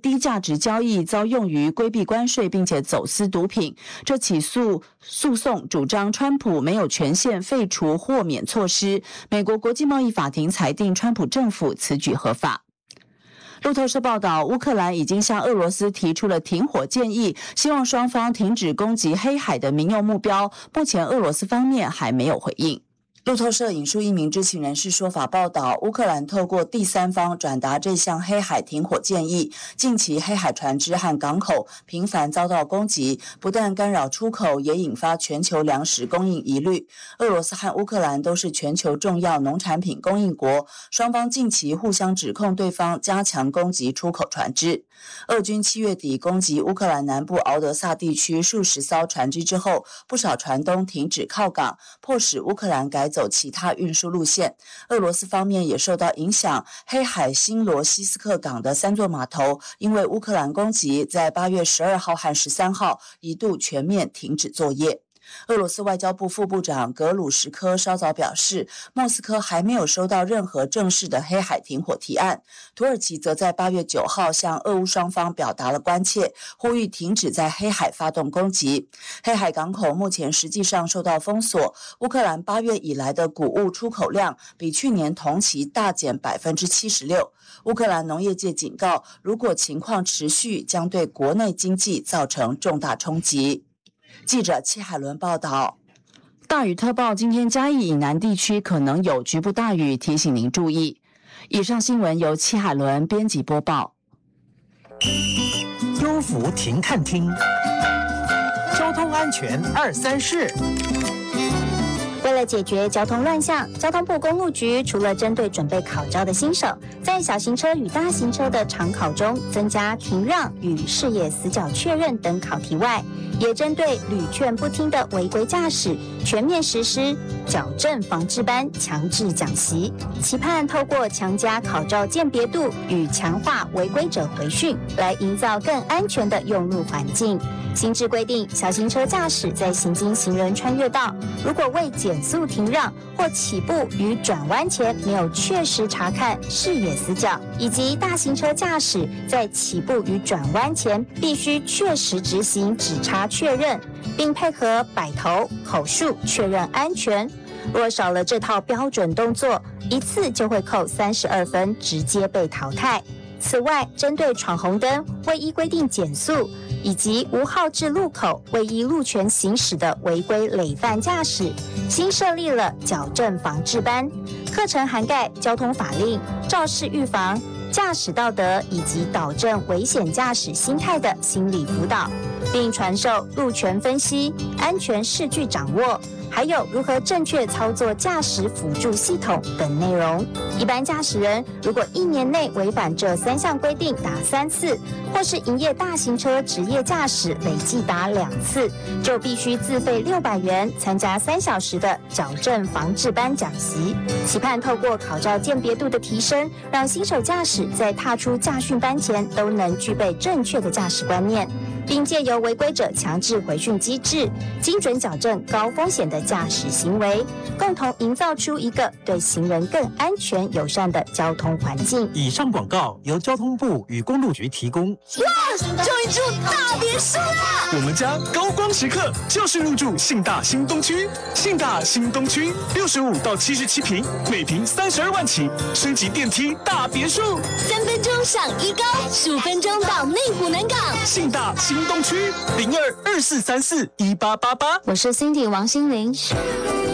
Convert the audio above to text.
低价值交易遭用于规避关税，并且走私毒品。这起诉讼主张川普没有权限废除豁免措施。美国国际贸易法庭裁定川普政府此举合法。路透社报道，乌克兰已经向俄罗斯提出了停火建议，希望双方停止攻击黑海的民用目标。目前俄罗斯方面还没有回应。路透社引述一名知情人士说法报道，乌克兰透过第三方转达这项黑海停火建议。近期黑海船只和港口频繁遭到攻击，不但干扰出口，也引发全球粮食供应疑虑。俄罗斯和乌克兰都是全球重要农产品供应国，双方近期互相指控对方加强攻击出口船只。俄军7月底攻击乌克兰南部敖德萨地区数十艘船只之后，不少船东停止靠港，迫使乌克兰改走其他运输路线。俄罗斯方面也受到影响，黑海新罗西斯克港的3座码头因为乌克兰攻击，在8月12号和13号一度全面停止作业。俄罗斯外交部副部长格鲁什科稍早表示，莫斯科还没有收到任何正式的黑海停火提案。土耳其则在8月9号向俄乌双方表达了关切，呼吁停止在黑海发动攻击。黑海港口目前实际上受到封锁。乌克兰8月以来的谷物出口量比去年同期大减76%。乌克兰农业界警告，如果情况持续，将对国内经济造成重大冲击。记者戚海伦报道。大雨特报，今天嘉义以南地区可能有局部大雨，提醒您注意。以上新闻由戚海伦编辑播报。 优福停看厅，交通安全2-3事。 为了解决交通乱象，交通部公路局除了针对准备考照的新手，在小型车与大型车的常考中增加停让与视野死角确认等考题外，也针对屡劝不听的违规驾驶，全面实施矫正防治班强制讲习，期盼透过强加考照鉴别度与强化违规者回训，来营造更安全的用路环境。新制规定，小型车驾驶在行经行人穿越道，如果未减速停让或起步与转弯前没有确实查看视野死角，以及大型车驾驶在起步与转弯前必须确实执行指叉确认，并配合摆头口述确认安全。若少了这套标准动作，一次就会扣32分，直接被淘汰。此外，针对闯红灯未依规定减速，以及无号志路口未依路权行驶的违规累犯驾驶，新设立了矫正防治班，课程涵盖交通法令、肇事预防、驾驶道德以及导正危险驾驶心态的心理辅导，并传授路权分析、安全视距掌握，还有如何正确操作驾驶辅助系统等内容。一般驾驶人如果1年内违反这3项规定达3次，或是营业大型车职业驾驶累计达2次，就必须自费600元参加3小时的矫正防治班讲习。期盼透过考照鉴别度的提升，让新手驾驶在踏出驾训班前都能具备正确的驾驶观念，并借由违规者强制回训机制，精准矫正高风险的驾驶行为，共同营造出一个对行人更安全友善的交通环境。 以上广告由交通部与公路局提供。 哇，终于住大别墅啦！ 我们家高光时刻就是入住信大新东区。信大新东区65到77平，每平32万起，升级电梯大别墅 ，3分钟上一高，15分钟到内湖南港。 信大新东区0224341888。 我是 Cindy 王心凌。